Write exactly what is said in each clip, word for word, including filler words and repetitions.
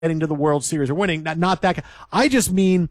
getting to the World Series or winning. Not, not that. I just mean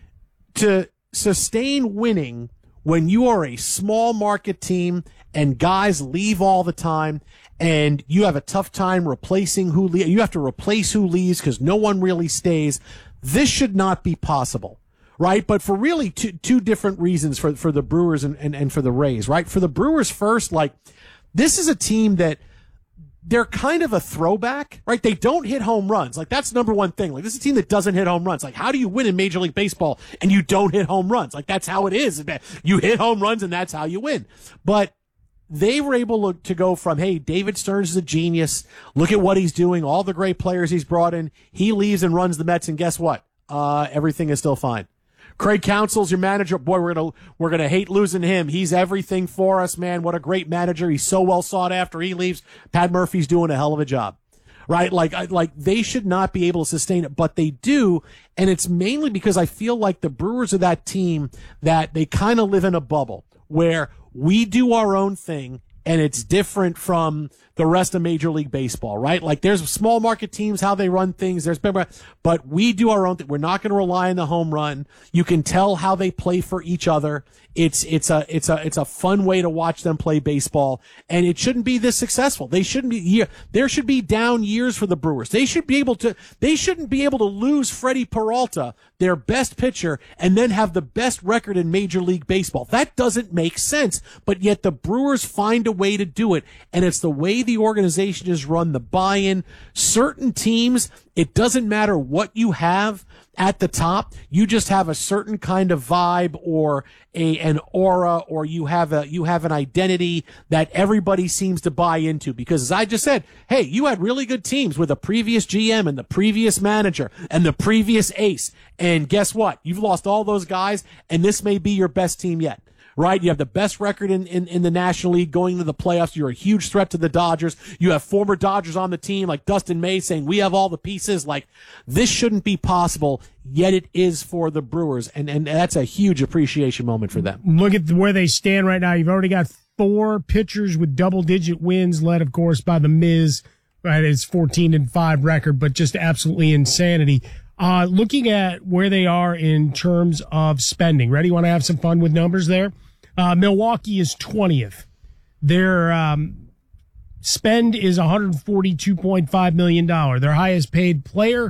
to sustain winning when you are a small market team and guys leave all the time and you have a tough time replacing who leaves. You have to replace who leaves because no one really stays. This should not be possible, right? But for really two, two different reasons for, for the Brewers and, and, and for the Rays, right? For the Brewers first, like, this is a team that they're kind of a throwback, right? They don't hit home runs. Like, that's number one thing. Like, this is a team that doesn't hit home runs. Like, how do you win in Major League Baseball and you don't hit home runs? Like, that's how it is. You hit home runs and that's how you win. But they were able to go from, hey, David Stearns is a genius. Look at what he's doing. All the great players he's brought in. He leaves and runs the Mets, and guess what? Uh, everything is still fine. Craig Counsell's your manager. Boy, we're gonna we're gonna hate losing him. He's everything for us, man. What a great manager. He's so well sought after. He leaves. Pat Murphy's doing a hell of a job, right? Like, like they should not be able to sustain it, but they do, and it's mainly because I feel like the Brewers are that team that they kind of live in a bubble where we do our own thing, and it's different from the rest of Major League Baseball, right? Like, there's small market teams, how they run things. There's, but we do our own thing. We're not going to rely on the home run. You can tell how they play for each other. It's, it's a, it's a, it's a fun way to watch them play baseball, and it shouldn't be this successful. They shouldn't be here. There should be down years for the Brewers. They should be able to, they shouldn't be able to lose Freddie Peralta, their best pitcher, and then have the best record in Major League Baseball. That doesn't make sense, but yet the Brewers find a way to do it, and it's the way the organization is run, the buy-in. Certain teams, it doesn't matter what you have at the top, you just have a certain kind of vibe or a an aura, or you have a you have an identity that everybody seems to buy into. Because as I just said, hey, you had really good teams with a previous G M and the previous manager and the previous ace, and guess what? You've lost all those guys, and this may be your best team yet. Right? You have the best record in, in, in the National League going to the playoffs. You're a huge threat to the Dodgers. You have former Dodgers on the team like Dustin May saying, we have all the pieces. Like, this shouldn't be possible, yet it is for the Brewers. And, and that's a huge appreciation moment for them. Look at where they stand right now. You've already got four pitchers with double-digit wins, led, of course, by the Miz. Right? It's fourteen and five record, but just absolutely insanity. Uh, looking at where they are in terms of spending. Ready? You want to have some fun with numbers there? Uh, Milwaukee is twentieth. Their um, spend is one hundred forty-two point five million dollars. Their highest paid player,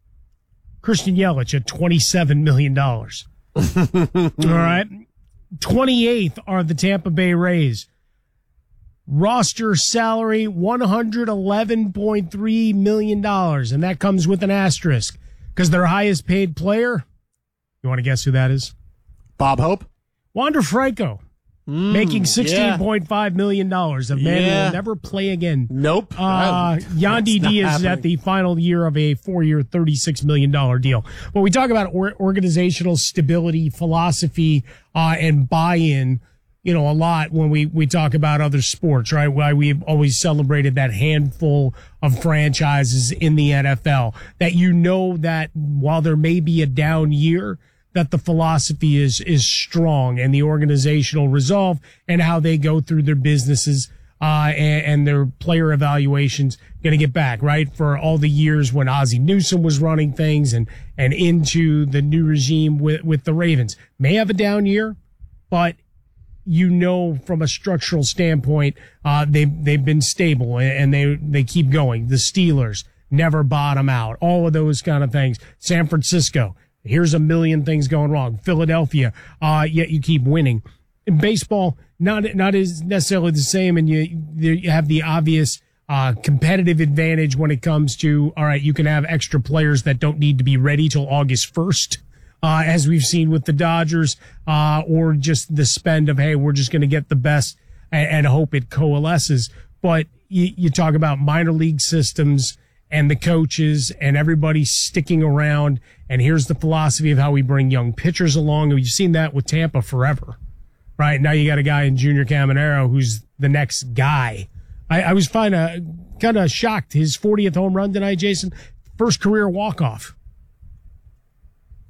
Christian Yelich, at twenty-seven million dollars. All right. twenty-eighth are the Tampa Bay Rays. Roster salary, one hundred eleven point three million dollars. And that comes with an asterisk because their highest paid player, you want to guess who that is? Bob Hope? Wander Franco, mm, making sixteen point five million dollars. A man yeah. who will never play again. Nope. Uh, Yandy Diaz is at the final year of a four-year, thirty-six million dollars deal. When we talk about or- organizational stability, philosophy, uh, and buy-in, you know, a lot when we, we talk about other sports, right? Why we've always celebrated that handful of franchises in the N F L, that you know that while there may be a down year, that the philosophy is, is strong, and the organizational resolve and how they go through their businesses, uh, and, and their player evaluations going to get back, right? For all the years when Ozzie Newsome was running things and, and into the new regime with, with the Ravens. May have a down year, but you know, from a structural standpoint, uh, they, they've been stable and they, they keep going. The Steelers never bottom out. All of those kind of things. San Francisco. Here's a million things going wrong. Philadelphia, uh, yet you keep winning. In baseball, not not as necessarily the same, and you you have the obvious uh competitive advantage when it comes to, all right, you can have extra players that don't need to be ready till August first, uh, as we've seen with the Dodgers, uh, or just the spend of, hey, we're just going to get the best and, and hope it coalesces. But you, you talk about minor league systems and the coaches and everybody sticking around. And here's the philosophy of how we bring young pitchers along. And we've seen that with Tampa forever, right? Now you got a guy in Junior Caminero who's the next guy. I, I was kind of kind of shocked. His fortieth home run tonight, Jason, first career walk-off.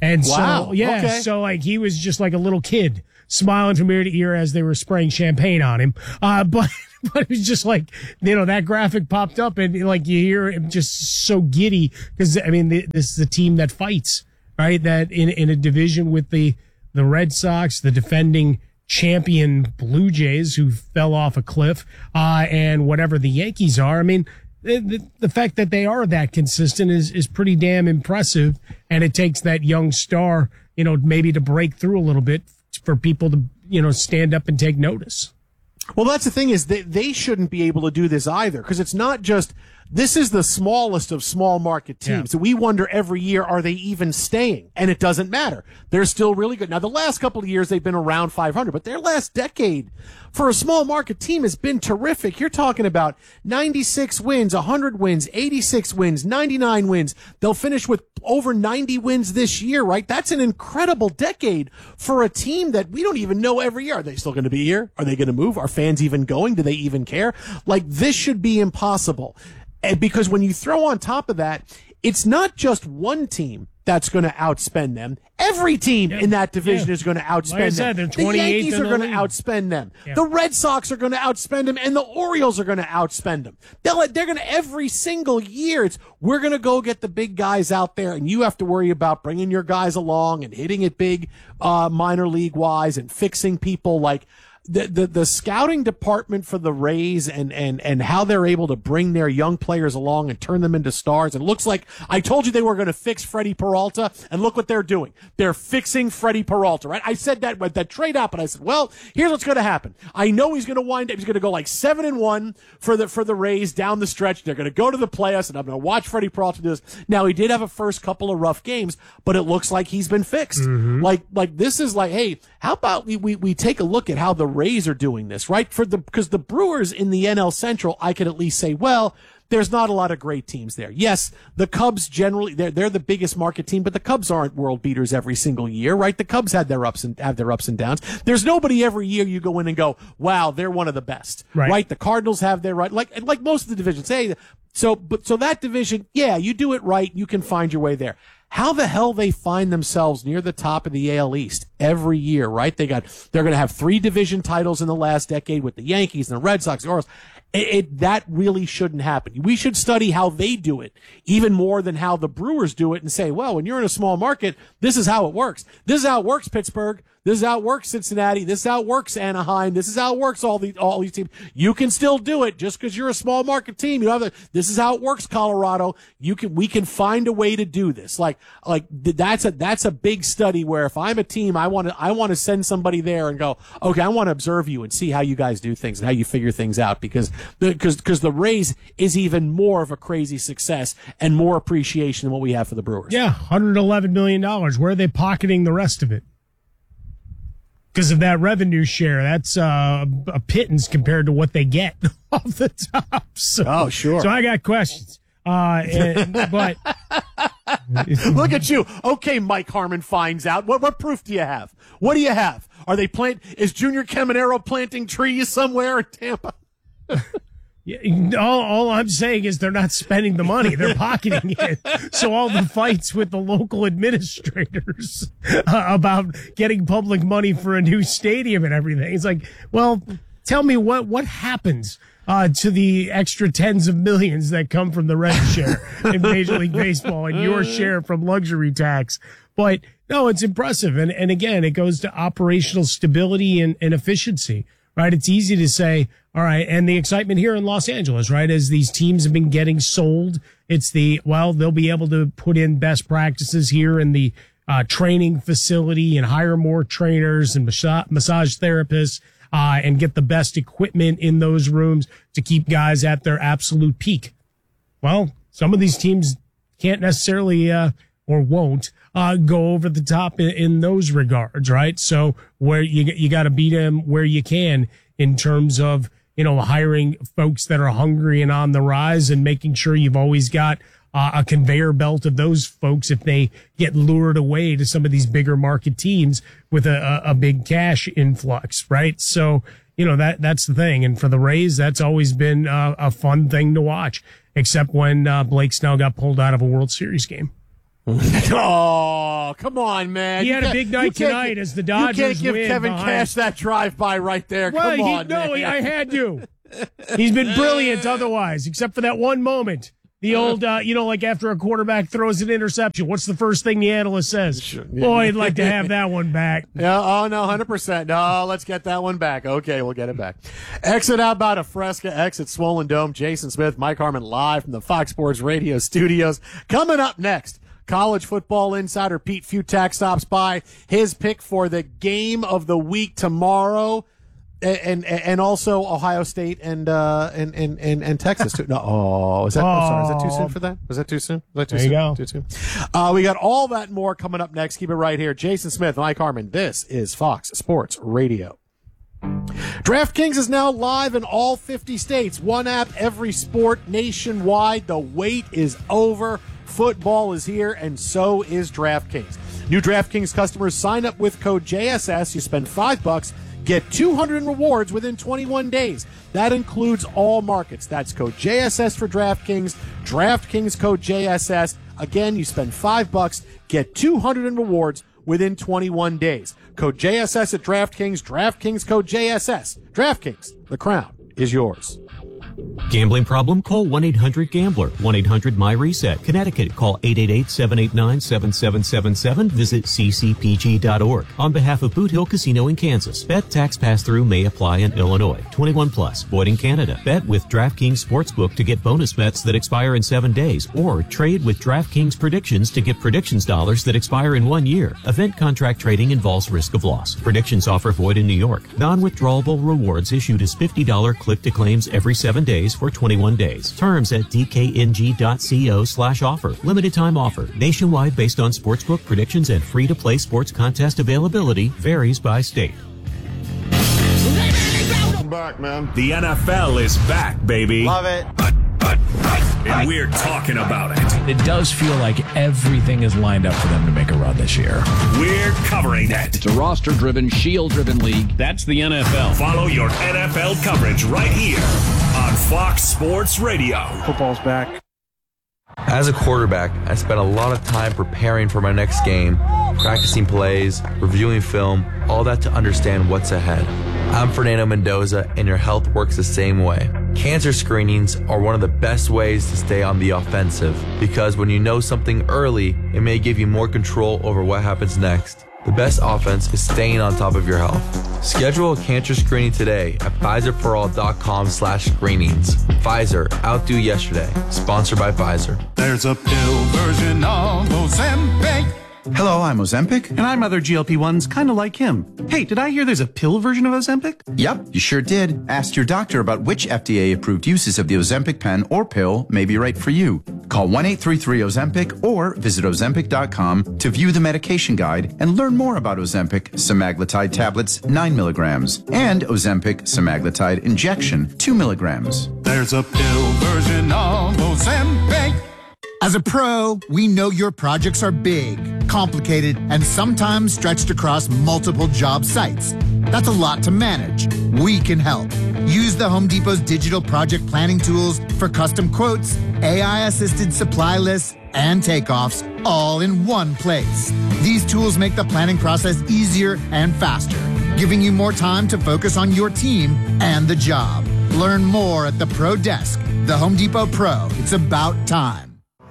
And wow. so, yeah, okay. so like he was just like a little kid smiling from ear to ear as they were spraying champagne on him. Uh, but, but it was just like, you know, that graphic popped up and like you hear him just so giddy because, I mean, this is a team that fights, right? That in, in a division with the, the Red Sox, the defending champion Blue Jays who fell off a cliff, uh, and whatever the Yankees are. I mean, the, the, the fact that they are that consistent is, is pretty damn impressive. And it takes that young star, you know, maybe to break through a little bit for people to, you know, stand up and take notice. Well, that's the thing is they, they shouldn't be able to do this either because it's not just this is the smallest of small market teams. So yeah. we wonder every year, are they even staying? And it doesn't matter. They're still really good. Now, the last couple of years, they've been around five hundred, but their last decade for a small market team has been terrific. You're talking about ninety-six wins, one hundred wins, eighty-six wins, ninety-nine wins. They'll finish with over ninety wins this year, right? That's an incredible decade for a team that we don't even know every year. Are they still going to be here? Are they going to move? Are fans even going? Do they even care? Like, this should be impossible. And because when you throw on top of that, it's not just one team that's going to outspend them. Every team yeah. in that division yeah. is going to outspend like I said, them. The Yankees are the going to league. outspend them. Yeah. The Red Sox are going to outspend them, and the Orioles are going to outspend them. They'll, they're going to every single year. It's we're going to go get the big guys out there, and you have to worry about bringing your guys along and hitting it big, uh, minor league wise, and fixing people like. The, the the scouting department for the Rays and, and, and how they're able to bring their young players along and turn them into stars. It looks like I told you they were going to fix Freddie Peralta, and look what they're doing. They're fixing Freddie Peralta, right? I said that with that trade up, and I said, well, here's what's going to happen. I know he's going to wind up. He's going to go like seven and one for the for the Rays down the stretch. They're going to go to the playoffs, and I'm going to watch Freddie Peralta do this. Now he did have a first couple of rough games, but it looks like he's been fixed. Mm-hmm. Like like this is like, hey, how about we we we take a look at how the Rays are doing this, right? For the because the Brewers in the N L Central, I could at least say, well, there's not a lot of great teams there. Yes, the Cubs generally they're they're the biggest market team, but the Cubs aren't world beaters every single year, right? The Cubs had their ups and have their ups and downs. There's nobody every year you go in and go, wow, they're one of the best, right? right? The Cardinals have their right, like like most of the divisions. Hey, so but so that division, yeah, you do it right, you can find your way there. How the hell they find themselves near the top of the A L East every year, right? They got, they're going to have three division titles in the last decade with the Yankees and the Red Sox, the Orioles. It, it, that really shouldn't happen. We should study how they do it even more than how the Brewers do it and say, well, when you're in a small market, this is how it works. This is how it works, Pittsburgh. This is how it works, Cincinnati. This is how it works, Anaheim. This is how it works, all these, all these teams. You can still do it just because you're a small market team. You have the, this is how it works, Colorado. You can, we can find a way to do this. Like, like that's a, that's a big study where if I'm a team, I want to, I want to send somebody there and go, okay, I want to observe you and see how you guys do things and how you figure things out because the, because, because the Rays is even more of a crazy success and more appreciation than what we have for the Brewers. Yeah. one hundred eleven million dollars. Where are they pocketing the rest of it? Because of that revenue share, that's uh, a pittance compared to what they get off the top. So, oh, sure. So I got questions. Uh, and, but look at you. Okay, Mike Harmon finds out. What what proof do you have? What do you have? Are they plant? Is Junior Caminero planting trees somewhere in Tampa? Yeah, all, all I'm saying is they're not spending the money. They're pocketing it. So all the fights with the local administrators uh, about getting public money for a new stadium and everything. It's like, well, tell me what, what happens uh, to the extra tens of millions that come from the rent share in Major League Baseball and your share from luxury tax. But no, it's impressive. And, and again, it goes to operational stability and, and efficiency. Right. It's easy to say, all right. And the excitement here in Los Angeles, right, as these teams have been getting sold, it's the, well, they'll be able to put in best practices here in the uh, training facility and hire more trainers and massage, massage therapists uh, and get the best equipment in those rooms to keep guys at their absolute peak. Well, some of these teams can't necessarily uh, or won't uh, go over the top in, in those regards, right? So where you you got to beat them where you can in terms of, you know, hiring folks that are hungry and on the rise and making sure you've always got uh, a conveyor belt of those folks if they get lured away to some of these bigger market teams with a, a, a big cash influx, right? So, you know, that that's the thing. And for the Rays, that's always been uh, a fun thing to watch, except when uh, Blake Snell got pulled out of a World Series game. Oh, come on, man. He You had a can't- big you night can't tonight give- as the Dodgers You can't give win Kevin behind- Cash that drive-by right there. Well, Come he, on, no, man. he, I had to. He's been brilliant otherwise, except for that one moment. The old, uh, you know, like after a quarterback throws an interception, what's the first thing the analyst says? Sure. Boy, I'd like to have that one back. Yeah, oh, no, one hundred percent. No, let's get that one back. Okay, we'll get it back. Exit out about a Fresca, exit Swollen Dome. Jason Smith, Mike Harmon live from the Fox Sports Radio studios. Coming up next, college football insider Pete Futak stops by. His pick for the game of the week tomorrow. And, and and also Ohio State and uh and and and, and Texas too. No, oh, is that? I'm sorry, is that too soon for that? Was that too soon? Was that too There you soon? go. Too soon. Uh, we got all that and more coming up next. Keep it right here. Jason Smith, Mike Harmon. This is Fox Sports Radio. DraftKings is now live in all fifty states. One app, every sport nationwide. The wait is over. Football is here, and so is DraftKings. New DraftKings customers sign up with code J S S. You spend five bucks. Get two hundred in rewards within twenty-one days. That includes all markets. That's code J S S for DraftKings. DraftKings code J S S. Again, you spend five bucks, get two hundred in rewards within twenty-one days. Code J S S at DraftKings. DraftKings code J S S. DraftKings, the crown is yours. Gambling problem? Call one eight hundred gambler. one eight hundred my reset. Connecticut, call eight eight eight, seven eight nine, seven seven seven seven. Visit c c p g dot org. On behalf of Boot Hill Casino in Kansas, bet tax pass-through may apply in Illinois. twenty-one plus, void in Canada. Bet with DraftKings Sportsbook to get bonus bets that expire in seven days, or trade with DraftKings Predictions to get predictions dollars that expire in one year. Event contract trading involves risk of loss. Predictions offer void in New York. Non-withdrawable rewards issued as fifty dollars click-to-claims every seven days for twenty-one days. Terms at d k n g dot co slash offer. Limited time offer. Nationwide based on sportsbook predictions and free-to-play sports contest availability. Varies by state. Back, man. The N F L is back, baby. Love it. And we're talking about it. It does feel like everything is lined up for them to make a run this year. We're covering it. It's a roster-driven, shield-driven league. That's the N F L. Follow your N F L coverage right here on Fox Sports Radio. Football's back. As a quarterback, I spent a lot of time preparing for my next game, practicing plays, reviewing film, all that to understand what's ahead. I'm Fernando Mendoza, and your health works the same way. Cancer screenings are one of the best ways to stay on the offensive, because when you know something early, it may give you more control over what happens next. The best offense is staying on top of your health. Schedule a cancer screening today at Pfizer For All dot com slash screenings. Pfizer, outdo yesterday. Sponsored by Pfizer. There's a pill version of Ozempic. Hello, I'm Ozempic. And I'm other G L P ones kind of like him. Hey, did I hear there's a pill version of Ozempic? Yep, you sure did. Ask your doctor about which F D A-approved uses of the Ozempic pen or pill may be right for you. Call one eight three three Ozempic or visit Ozempic dot com to view the medication guide and learn more about Ozempic semaglutide tablets nine milligrams and Ozempic semaglutide injection two milligrams. There's a pill version of Ozempic. As a pro, we know your projects are big, complicated, and sometimes stretched across multiple job sites. That's a lot to manage. We can help. Use the Home Depot's digital project planning tools for custom quotes, A I-assisted supply lists, and takeoffs all in one place. These tools make the planning process easier and faster, giving you more time to focus on your team and the job. Learn more at the Pro Desk. The Home Depot Pro. It's about time.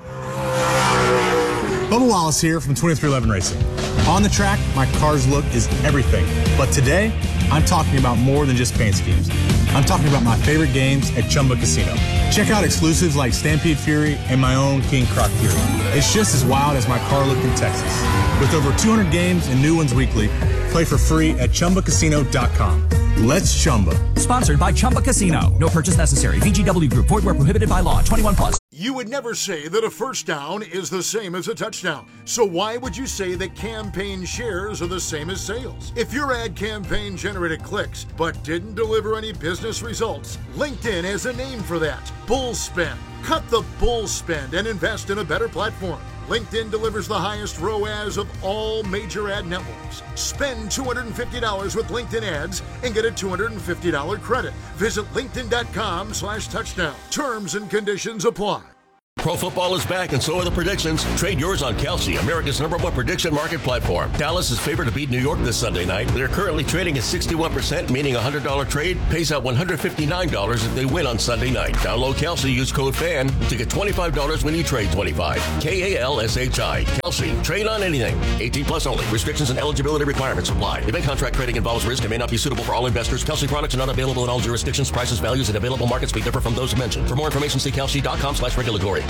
Bubba Wallace here from twenty-three eleven Racing. On the track, my car's look is everything. But today, I'm talking about more than just paint schemes. I'm talking about my favorite games at Chumba Casino. Check out exclusives like Stampede Fury and my own King Croc Fury. It's just as wild as my car look in Texas. With over two hundred games and new ones weekly, play for free at Chumba Casino dot com. Let's Chumba. Sponsored by Chumba Casino. No purchase necessary. V G W Group. Void where prohibited by law. twenty-one plus. You would never say that a first down is the same as a touchdown. So why would you say that campaign shares are the same as sales? If your ad campaign generated clicks but didn't deliver any business results, LinkedIn has a name for that. Bull spend. Cut the bull spend and invest in a better platform. LinkedIn delivers the highest R O A S of all major ad networks. Spend two hundred fifty dollars with LinkedIn ads and get a two hundred fifty dollars credit. Visit linkedin dot com slash touchdown. Terms and conditions apply. Pro football is back, and so are the predictions. Trade yours on Kalshi, America's number one prediction market platform. Dallas is favored to beat New York this Sunday night. They're currently trading at sixty-one percent, meaning a one hundred dollars trade pays out one hundred fifty-nine dollars if they win on Sunday night. Download Kalshi, use code FAN to get twenty-five dollars when you trade twenty-five. K A L S H I. Kalshi. Trade on anything. eighteen plus only. Restrictions and eligibility requirements apply. Event contract trading involves risk and may not be suitable for all investors. Kalshi products are not available in all jurisdictions. Prices, values, and available markets may differ from those mentioned. For more information, see kalshi.com slash regulatory.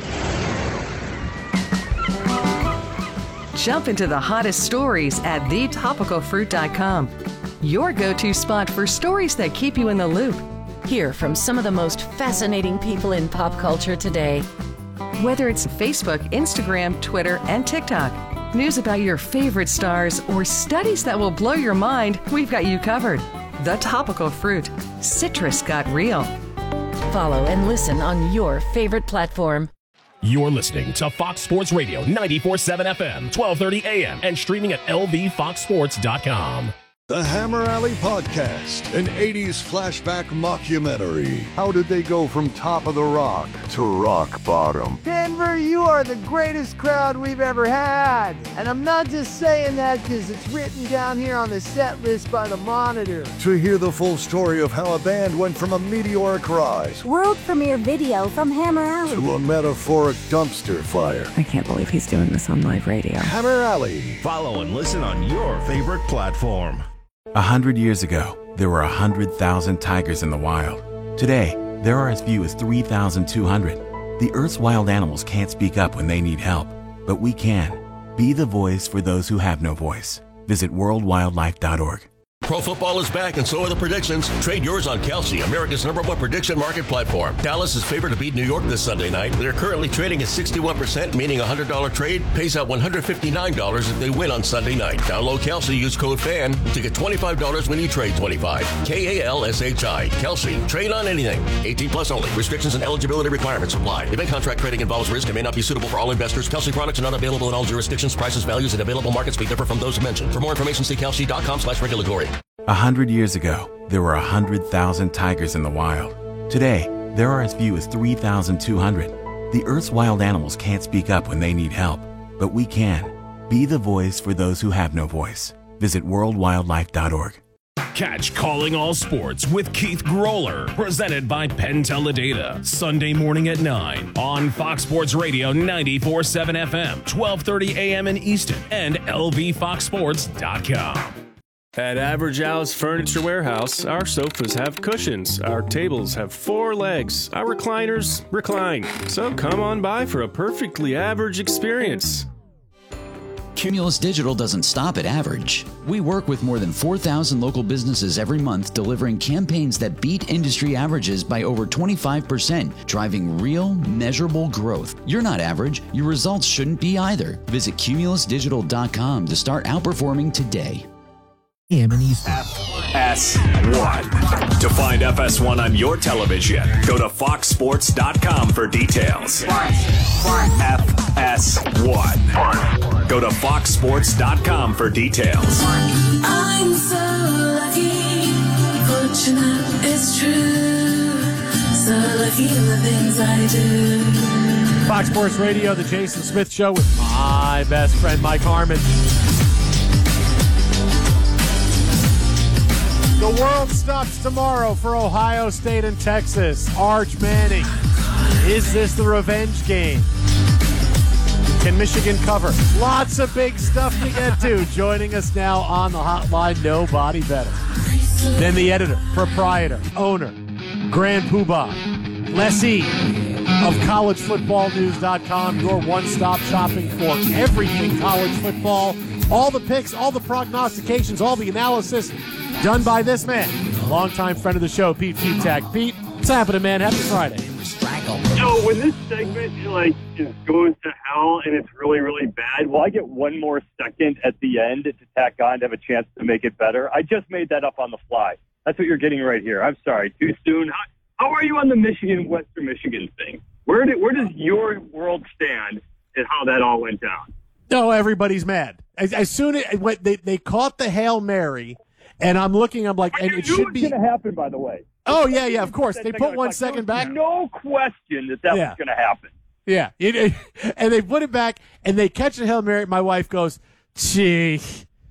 Jump into the hottest stories at the topical fruit dot com. Your go-to spot for stories that keep you in the loop. Hear from some of the most fascinating people in pop culture today. Whether it's Facebook, Instagram, Twitter, and TikTok, news about your favorite stars, or studies that will blow your mind, we've got you covered. The Topical Fruit. Citrus got real. Follow and listen on your favorite platform. You're listening to Fox Sports Radio ninety-four point seven F M, twelve thirty A M, and streaming at L V fox sports dot com. The Hammer Alley Podcast, an eighties flashback mockumentary. How did they go from top of the rock to rock bottom? Denver, you are the greatest crowd we've ever had. And I'm not just saying that because it's written down here on the set list by the Monitor. To hear the full story of how a band went from a meteoric rise, world premiere video from Hammer Alley, to a metaphoric dumpster fire. I can't believe he's doing this on live radio. Hammer Alley. Follow and listen on your favorite platform. A hundred years ago, there were a hundred thousand tigers in the wild. Today, there are as few as three thousand two hundred. The Earth's wild animals can't speak up when they need help, but we can. Be the voice for those who have no voice. Visit world wildlife dot org. Pro football is back, and so are the predictions. Trade yours on Kalshi, America's number one prediction market platform. Dallas is favored to beat New York this Sunday night. They're currently trading at sixty-one percent, meaning a one hundred dollars trade pays out one hundred fifty-nine dollars if they win on Sunday night. Download Kalshi, use code FAN to get twenty-five dollars when you trade twenty-five. K A L S H I. Kalshi. Trade on anything. eighteen plus only. Restrictions and eligibility requirements apply. Event contract trading involves risk and may not be suitable for all investors. Kalshi products are not available in all jurisdictions. Prices, values, and available markets may differ from those mentioned. For more information, see kalshi.com slash regulatory. A hundred years ago, there were a hundred thousand tigers in the wild. Today, there are as few as three thousand two hundred. The Earth's wild animals can't speak up when they need help, but we can. Be the voice for those who have no voice. Visit world wildlife dot org. Catch Calling All Sports with Keith Groller, presented by Penn Teledata, Sunday morning at nine on Fox Sports Radio ninety-four point seven F M, twelve thirty A M in Easton, and L V fox sports dot com. At Average Al's Furniture Warehouse, our sofas have cushions, our tables have four legs, our recliners recline. So come on by for a perfectly average experience. Cumulus Digital doesn't stop at average. We work with more than four thousand local businesses every month, delivering campaigns that beat industry averages by over twenty-five percent, driving real, measurable growth. You're not average. Your results shouldn't be either. Visit cumulus digital dot com to start outperforming today. F S one. To find F S one on your television, go to fox sports dot com for details. F S one. Go to fox sports dot com for details. I'm so lucky, fortunate, it's true. So lucky in the things I do. Fox Sports Radio, the Jason Smith Show with my best friend Mike Harmon. The world stops tomorrow for Ohio State and Texas. Arch Manning. Is this the revenge game? Can Michigan cover? Lots of big stuff to get to. Joining us now on the hotline, nobody better than the editor, proprietor, owner, grand poobah, lessee of college football news dot com, your one-stop shopping for everything college football. All the picks, all the prognostications, all the analysis done by this man, longtime friend of the show, Pete Futak. Pete, what's happening, man? Happy Friday. So when this segment like just goes to hell and it's really, really bad, will I get one more second at the end to tack on to have a chance to make it better? I just made that up on the fly. That's what you're getting right here. I'm sorry, too soon. How, how are you on the Michigan, Western Michigan thing? Where did where does your world stand and how that all went down? No, everybody's mad. As, as soon as when they, they caught the Hail Mary, and I'm looking, I'm like, but and you it knew should it was be going to happen, by the way. Oh, yeah, yeah, of course. They put one second back. No question that that yeah. was going to happen. Yeah. It, it, and they put it back, and they catch the Hail Mary. My wife goes, gee,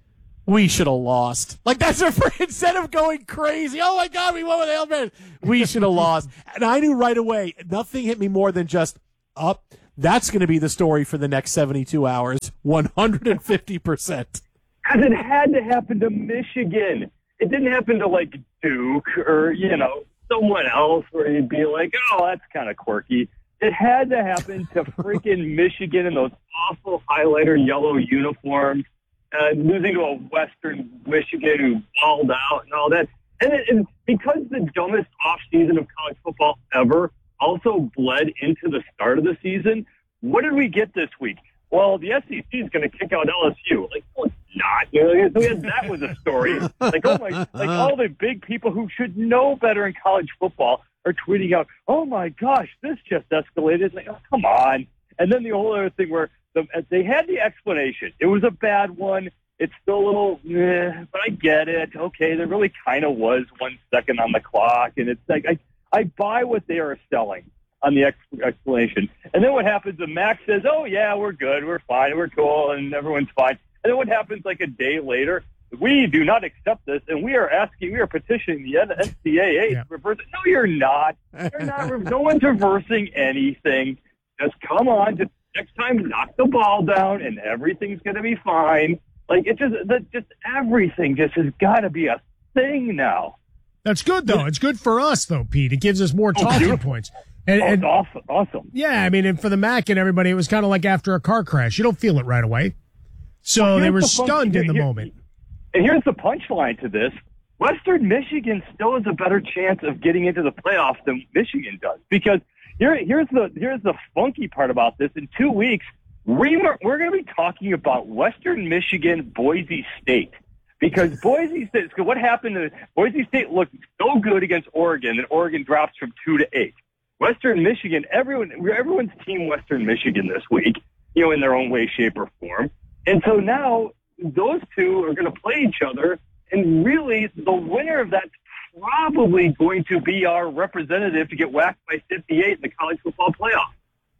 we should have lost. Like, that's her, instead of going crazy, oh, my God, we won with Hail Mary. We should have lost. And I knew right away, nothing hit me more than just, up. Oh, that's going to be the story for the next seventy-two hours, one hundred fifty percent. Because it had to happen to Michigan. It didn't happen to, like, Duke or, you know, someone else where you'd be like, oh, that's kind of quirky. It had to happen to freaking Michigan in those awful highlighter yellow uniforms, uh, losing to a Western Michigan who balled out and all that. And, it, and because the dumbest offseason of college football ever also bled into the start of the season, what did we get this week? Well, the S E C is going to kick out L S U. Like, no, it's not. You know, that was a story. Like, oh my, like all the big people who should know better in college football are tweeting out, "Oh my gosh, this just escalated." Like, oh, come on. And then the whole other thing where the, they had the explanation. It was a bad one. It's still a little, eh, but I get it. Okay, there really kind of was one second on the clock, and it's like I, I buy what they are selling on the ex- explanation. And then what happens when Max says, oh, yeah, we're good, we're fine, we're cool, and everyone's fine. And then what happens like a day later? We do not accept this, and we are asking, we are petitioning the N C double A Yeah. to reverse it. No, you're not. You're not. No one's reversing anything. Just come on. Just next time, knock the ball down, and everything's going to be fine. Like, it just, that just everything just has got to be a thing now. That's good, though. It's good for us, though, Pete. It gives us more talking oh, points. And, oh, and, awesome. Awesome. Yeah, I mean, and for the Mac and everybody, it was kind of like after a car crash. You don't feel it right away. So well, they were the stunned here, in the here, moment. And here's the punchline to this. Western Michigan still has a better chance of getting into the playoffs than Michigan does. Because here, here's the here's the funky part about this. In two weeks, we were, we're going to be talking about Western Michigan, Boise State. Because Boise State, what happened to Boise State looked so good against Oregon that Oregon drops from two to eight. Western Michigan, everyone, everyone's team Western Michigan this week, you know, in their own way, shape, or form. And so now those two are going to play each other, and really the winner of that's probably going to be our representative to get whacked by fifty-eight in the college football playoff.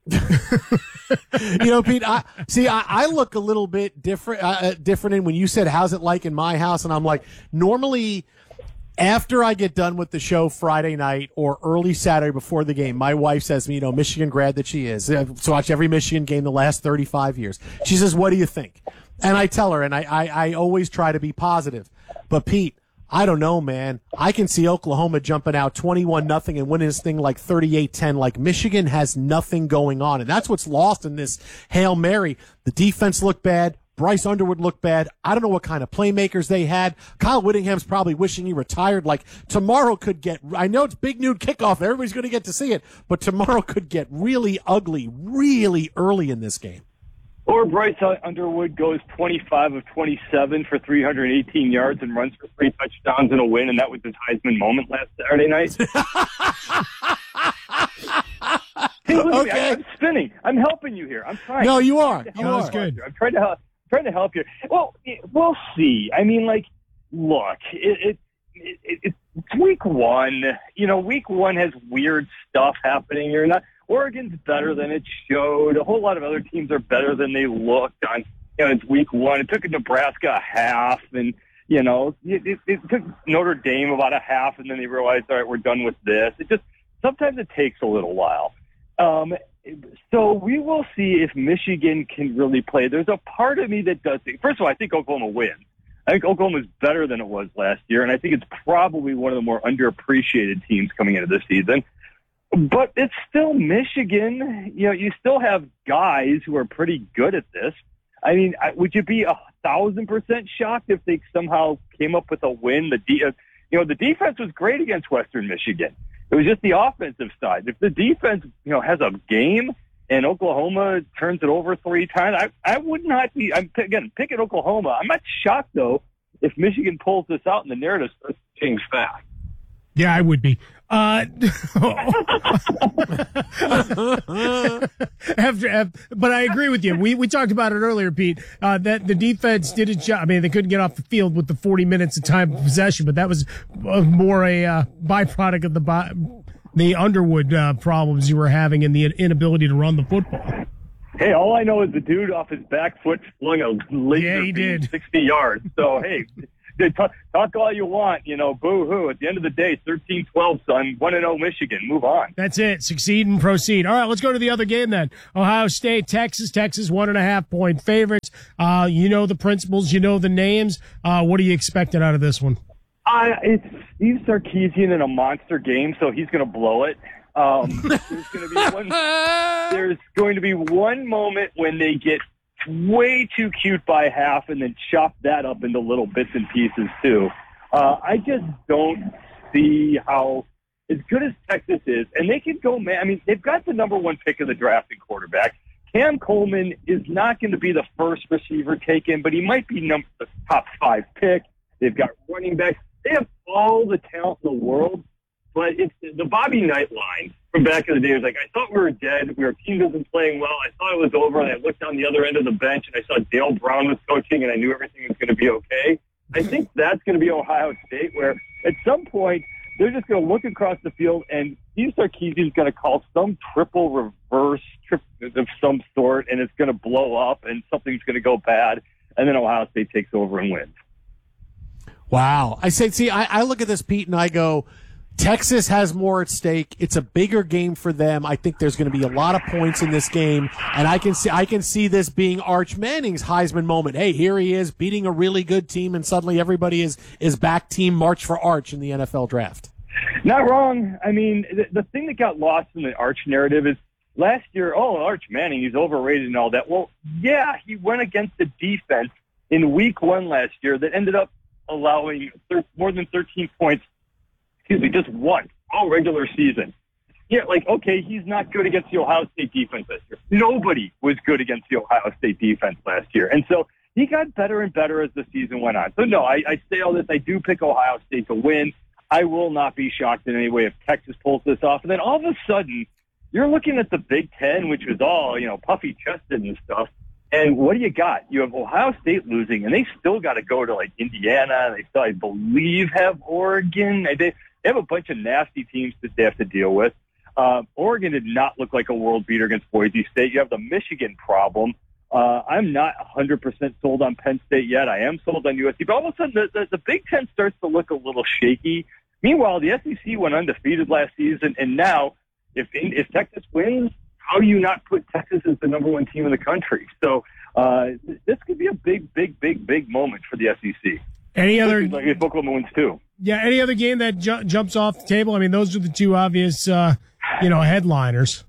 You know, Pete, I see, I, I look a little bit different, uh, different in when you said, how's it like in my house? And I'm like, normally after I get done with the show Friday night or early Saturday before the game, my wife says to me, you know, Michigan grad that she is, I've watched every Michigan game the last thirty-five years. She says, what do you think? And I tell her, and I, I, I always try to be positive. But Pete, I don't know, man. I can see Oklahoma jumping out twenty-one nothing and winning this thing like thirty-eight ten. Like, Michigan has nothing going on. And that's what's lost in this Hail Mary. The defense looked bad. Bryce Underwood looked bad. I don't know what kind of playmakers they had. Kyle Whittingham's probably wishing he retired. Like, tomorrow could get, I know it's big noon kickoff. Everybody's going to get to see it. But tomorrow could get really ugly really early in this game. Or Bryce Underwood goes twenty-five of twenty-seven for three hundred eighteen yards and runs for three touchdowns in a win, and that was his Heisman moment last Saturday night. Hey, look at me. I, I'm spinning. I'm helping you here. I'm trying. No, you are. You are. That's good. I'm trying to help. Trying to help you. Well, we'll see. I mean, like, look, it, it, it, it's week one. You know, week one has weird stuff happening. You're not. Oregon's better than it showed. A whole lot of other teams are better than they looked on. You know, it's week one. It took Nebraska a half, and you know, it, it, it took Notre Dame about a half, and then they realized, all right, we're done with this. It just sometimes it takes a little while. Um, so we will see if Michigan can really play. There's a part of me that does think. First of all, I think Oklahoma wins. I think Oklahoma's better than it was last year, and I think it's probably one of the more underappreciated teams coming into this season. But it's still Michigan. You know, you still have guys who are pretty good at this. I mean, would you be a thousand percent shocked if they somehow came up with a win? The de- you know, the defense was great against Western Michigan. It was just the offensive side. If the defense, you know, has a game and Oklahoma turns it over three times, I, I would not be. I'm again picking Oklahoma. I'm not shocked though if Michigan pulls this out and the narrative starts to change fast. Yeah, I would be. Uh, after, after, but I agree with you. We we talked about it earlier, Pete. Uh, that the defense did its job. I mean, they couldn't get off the field with the forty minutes of time of possession, but that was uh, more a uh, byproduct of the the Underwood uh, problems you were having and the inability to run the football. Hey, all I know is the dude off his back foot flung a laser Yeah, he beam did. sixty yards. So, hey, talk, talk all you want, you know, boo-hoo. At the end of the day, thirteen twelve, son, one and oh Michigan. Move on. That's it. Succeed and proceed. All right, let's go to the other game then. Ohio State, Texas. Texas, one and a half point favorites. Uh, you know the principals. You know the names. Uh, what are you expecting out of this one? Uh, it's Steve Sarkisian in a monster game, so he's going to blow it. Um, there's going to be one. There's going to be one moment when they get way too cute by half, and then chop that up into little bits and pieces too. Uh, I just don't see how, as good as Texas is, and they can go, man. I mean, they've got the number one pick of the draft in quarterback. Cam Coleman is not going to be the first receiver taken, but he might be number the top five pick. They've got running backs. They have all the talent in the world. But it's the Bobby Knight line from back in the day was like, I thought we were dead. We Our team wasn't playing well. I thought it was over. And I looked down the other end of the bench and I saw Dale Brown was coaching and I knew everything was going to be okay. I think that's going to be Ohio State, where at some point they're just going to look across the field and Steve Sarkisian is going to call some triple reverse trip of some sort, and it's going to blow up and something's going to go bad. And then Ohio State takes over and wins. Wow. I say, see, I, I look at this, Pete, and I go, Texas has more at stake. It's a bigger game for them. I think there's going to be a lot of points in this game, and I can see I can see this being Arch Manning's Heisman moment. Hey, here he is beating a really good team, and suddenly everybody is is back team March for Arch in the N F L draft. Not wrong. I mean, the, the thing that got lost in the Arch narrative is last year, oh, Arch Manning, he's overrated and all that. Well, yeah, he went against the defense in week one last year that ended up allowing thir- more than thirteen points. Excuse me, just once, all regular season. Yeah, like, okay, he's not good against the Ohio State defense this year. Nobody was good against the Ohio State defense last year. And so he got better and better as the season went on. So, no, I, I say all this. I do pick Ohio State to win. I will not be shocked in any way if Texas pulls this off. And then all of a sudden, you're looking at the Big Ten, which was all, you know, puffy-chested and stuff. And what do you got? You have Ohio State losing, and they still got to go to, like, Indiana. They still, I believe, have Oregon. They, they have a bunch of nasty teams that they have to deal with. Uh, Oregon did not look like a world beater against Boise State. You have the Michigan problem. Uh, I'm not one hundred percent sold on Penn State yet. I am sold on U S C. But all of a sudden, the, the, the Big Ten starts to look a little shaky. Meanwhile, the S E C went undefeated last season, and now if if Texas wins, how do you not put Texas as the number one team in the country? So uh, this could be a big, big, big, big moment for the S E C. Any other? Like if Oklahoma wins too. Yeah, any other game that ju- jumps off the table? I mean, those are the two obvious, uh, you know, headliners.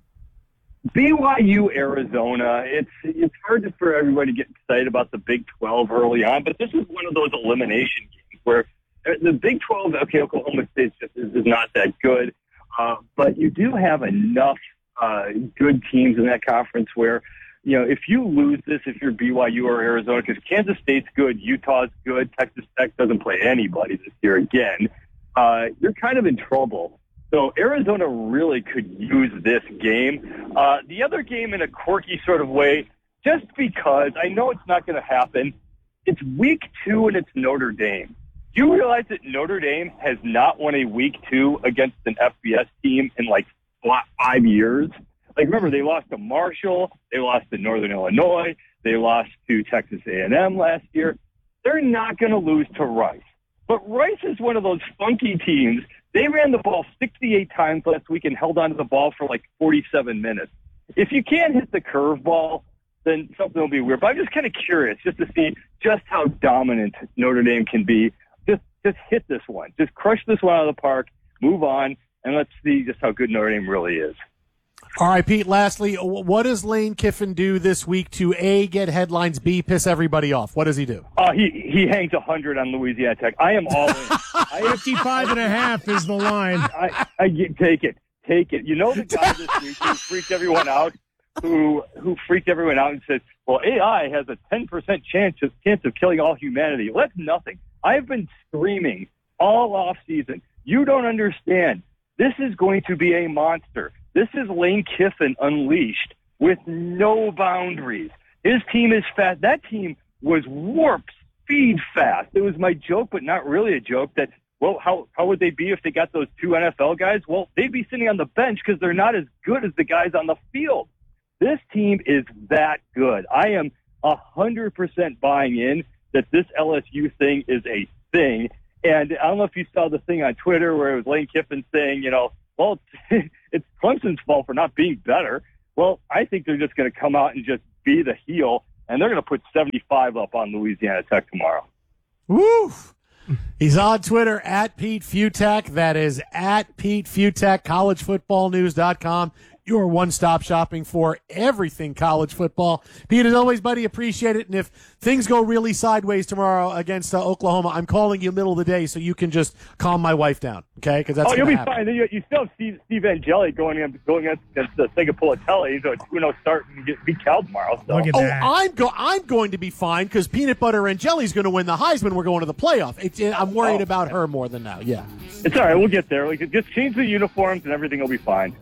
B Y U, Arizona. It's it's hard for everybody to get excited about the Big twelve early on, but this is one of those elimination games where the Big twelve, okay, Oklahoma State just is, is not that good, uh, but you do have enough uh, good teams in that conference where, you know, if you lose this, if you're B Y U or Arizona, because Kansas State's good, Utah's good, Texas Tech doesn't play anybody this year again, uh, you're kind of in trouble. So Arizona really could use this game. Uh, the other game in a quirky sort of way, just because I know it's not going to happen, it's week two and it's Notre Dame. Do you realize that Notre Dame has not won a week two against an F B S team in like five years? Like, remember, they lost to Marshall, they lost to Northern Illinois, they lost to Texas A and M last year. They're not going to lose to Rice. But Rice is one of those funky teams. They ran the ball sixty-eight times last week and held onto the ball for like forty-seven minutes. If you can't hit the curveball, then something will be weird. But I'm just kind of curious just to see just how dominant Notre Dame can be. Just just hit this one. Just crush this one out of the park, move on, and let's see just how good Notre Dame really is. All right, Pete, lastly, what does Lane Kiffin do this week to A, get headlines, B, piss everybody off? What does he do? Uh, he, he hangs one hundred on Louisiana Tech. I am all in. I, fifty-five and a half is the line. I, I get, take it. Take it. You know the guy this week who freaked everyone out, who who freaked everyone out and said, well, A I has a ten percent chance of, chance of killing all humanity. Well, that's nothing. I've been screaming all off season. You don't understand. This is going to be a monster. This is Lane Kiffin unleashed with no boundaries. His team is fast. That team was warp speed fast. It was my joke, but not really a joke, that Well, how how would they be if they got those two N F L guys? Well, they'd be sitting on the bench because they're not as good as the guys on the field. This team is that good. I am one hundred percent buying in that this L S U thing is a thing. And I don't know if you saw the thing on Twitter where it was Lane Kiffin saying, you know, well, it's Clemson's fault for not being better. Well, I think they're just going to come out and just be the heel, and they're going to put seventy-five up on Louisiana Tech tomorrow. Woo! He's on Twitter at Pete Futak. That is at Pete Futak, college football news dot com. Your one-stop shopping for everything college football. Pete, as always, buddy, appreciate it. And if things go really sideways tomorrow against uh, Oklahoma, I'm calling you middle of the day so you can just calm my wife down, okay? Because that's oh, you'll be happen. fine. You, you still have Steve, Steve Angeli going in, going against the Singapore-Telly. He's a two and oh start and get beat Cal tomorrow. So. Look at oh, that. I'm go. I'm going to be fine because Peanut Butter and Jelly's going to win the Heisman. We're going to the playoff. It's, I'm worried Oh, about okay. her more than now. Yeah. It's all right. We'll get there. We can just change the uniforms and everything will be fine.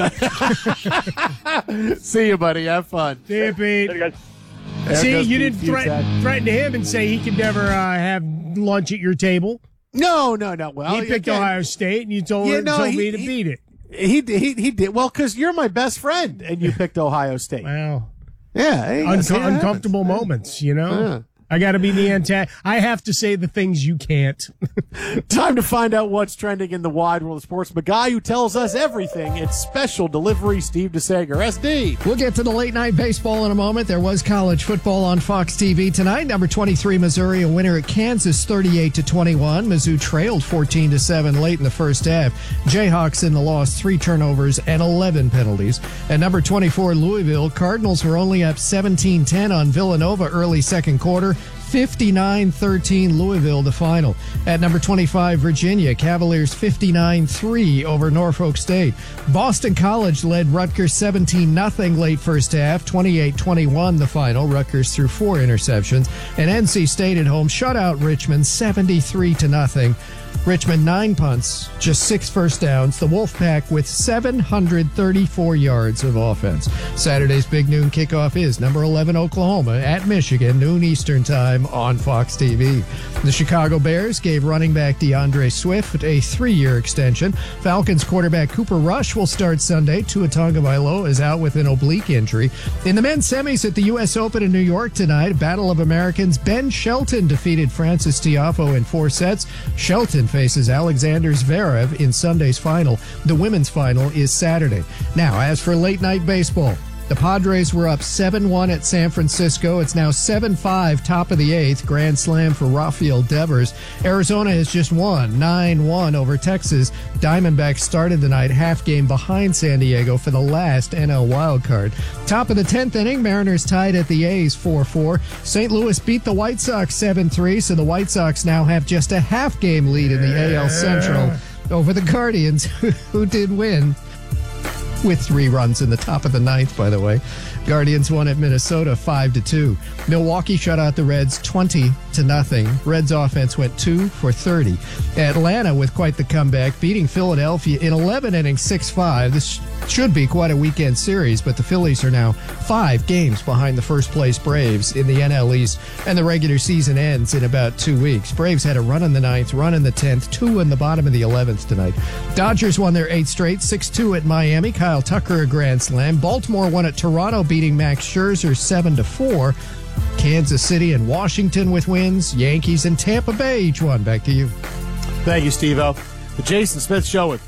See you, buddy. Have fun. See you, Pete. Later, guys. There See, goes you Pete didn't threaten, Futak. threaten him and say he could never uh, have lunch at your table. No, no, no. Well, he picked again, Ohio State, and you told, Yeah, her, no, told he- me to he- beat it. He he he did well because you're my best friend, and you picked Ohio State. Wow. Yeah, hey, Unco- see what happens. uncomfortable moments, you know? Yeah. I got to be the antagonist. I have to say the things you can't. Time to find out what's trending in the wide world of sports. The guy who tells us everything. It's Special Delivery, Steve DeSager, S D. We'll get to the late night baseball in a moment. There was college football on Fox T V tonight. Number twenty-three Missouri a winner at Kansas thirty-eight to twenty-one. Mizzou trailed fourteen to seven late in the first half. Jayhawks in the loss, three turnovers and eleven penalties. At number twenty-four Louisville, Cardinals were only up seventeen ten on Villanova early second quarter. fifty-nine thirteen Louisville the final. At number twenty-five Virginia, Cavaliers fifty-nine three over Norfolk State. Boston College led Rutgers seventeen nothing late first half, twenty-eight twenty-one the final. Rutgers threw four interceptions. And N C State at home shut out Richmond seventy-three to nothing. Richmond nine punts, just six first downs. The Wolfpack with seven hundred thirty-four yards of offense. Saturday's big noon kickoff is number eleven Oklahoma at Michigan, noon Eastern time on Fox T V. The Chicago Bears gave running back DeAndre Swift a three-year extension. Falcons quarterback Cooper Rush will start Sunday. Tua Tagovailoa is out with an oblique injury. In the men's semis at the U S Open in New York tonight, Battle of Americans, Ben Shelton defeated Francis Tiafoe in four sets. Shelton faces Alexander Zverev in Sunday's final. The women's final is Saturday. Now, as for late night baseball, the Padres were up seven one at San Francisco. It's now seven five, top of the eighth. Grand slam for Rafael Devers. Arizona has just won nine one over Texas. Diamondbacks started the night half game behind San Diego for the last N L wildcard. Top of the tenth inning, Mariners tied at the A's four four. Saint Louis beat the White Sox seven three, so the White Sox now have just a half game lead in the A L Central over the Guardians, who did win with three runs in the top of the ninth, by the way. Guardians won at Minnesota five to two. Milwaukee shut out the Reds twenty to nothing. Reds offense went two for thirty. Atlanta with quite the comeback, beating Philadelphia in eleven innings six five. This should be quite a weekend series, but the Phillies are now five games behind the first place Braves in the N L East, and the regular season ends in about two weeks. Braves had a run in the ninth, run in the tenth, two in the bottom of the eleventh tonight. Dodgers won their eighth straight, six two at Miami. Kyle Tucker a grand slam. Baltimore won at Toronto, beating Max Scherzer seven to four. Kansas City and Washington with wins. Yankees and Tampa Bay each one. Back to you. Thank you, Steve-O. The Jason Smith Show with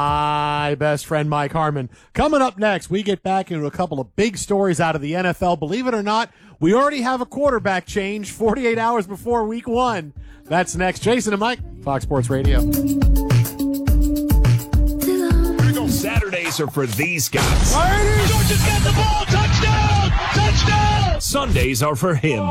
my best friend Mike Harmon. Coming up next, we get back into a couple of big stories out of the N F L. Believe it or not, we already have a quarterback change forty-eight hours before week one. That's next. Jason and Mike, Fox Sports Radio. Saturdays are for these guys. Georgia's got the ball. Touchdown! Touchdown! Sundays are for him.